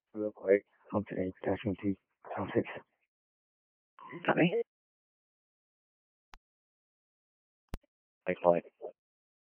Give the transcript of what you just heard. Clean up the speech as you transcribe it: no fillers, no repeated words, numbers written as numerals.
real quick. Today, casualty. Topic. Sorry. Like what?